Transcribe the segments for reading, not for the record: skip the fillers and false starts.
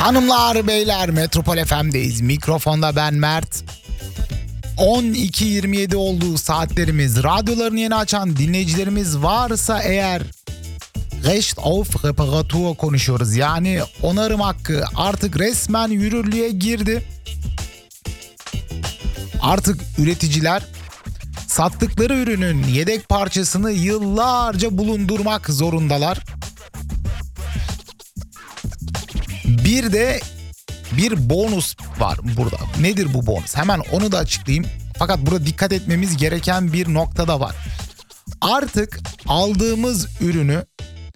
Hanımlar beyler, Metropol FM'deyiz. Mikrofonda ben Mert. 12.27 olduğu saatlerimiz. Radyolarını yeni açan dinleyicilerimiz varsa eğer, Recht auf Reparatur konuşuyoruz. Yani onarım hakkı artık resmen yürürlüğe girdi. Artık üreticiler sattıkları ürünün yedek parçasını yıllarca bulundurmak zorundalar. Bir de bir bonus var burada. Nedir bu bonus? Hemen onu da açıklayayım. Fakat burada dikkat etmemiz gereken bir nokta da var. Artık aldığımız ürünü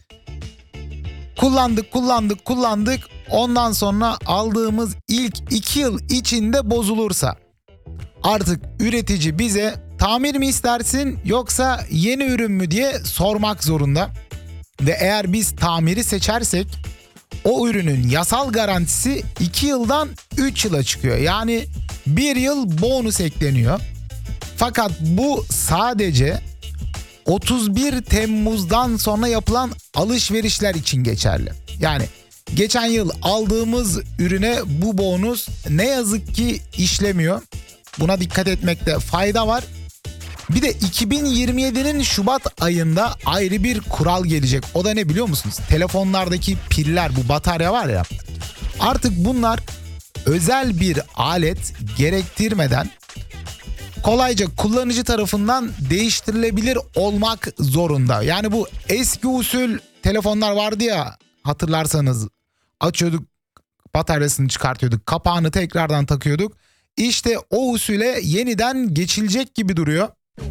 kullandık. Ondan sonra aldığımız ilk 2 yıl içinde bozulursa artık üretici bize tamir mi istersin yoksa yeni ürün mü diye sormak zorunda. Ve eğer biz tamiri seçersek o ürünün yasal garantisi 2 yıldan 3 yıla çıkıyor. Yani 1 yıl bonus ekleniyor. Fakat bu sadece 31 Temmuz'dan sonra yapılan alışverişler için geçerli. Yani geçen yıl aldığımız ürüne bu bonus ne yazık ki işlemiyor. Buna dikkat etmekte fayda var. Bir de 2027'nin Şubat ayında ayrı bir kural gelecek. O da ne biliyor musunuz? Telefonlardaki piller, bu batarya var ya. Artık bunlar özel bir alet gerektirmeden kolayca kullanıcı tarafından değiştirilebilir olmak zorunda. Yani bu eski usul telefonlar vardı ya, hatırlarsanız, açıyorduk, bataryasını çıkartıyorduk, kapağını tekrardan takıyorduk. İşte o usule yeniden geçilecek gibi duruyor.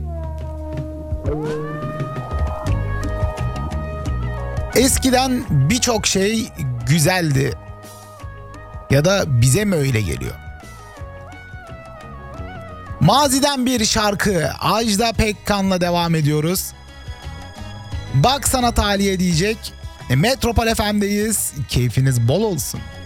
Eskiden birçok şey güzeldi. Ya da bize mi öyle geliyor? Maziden bir şarkı, Ajda Pekkan'la devam ediyoruz. Bak sana taliye diyecek. Metropol FM'deyiz. Keyfiniz bol olsun.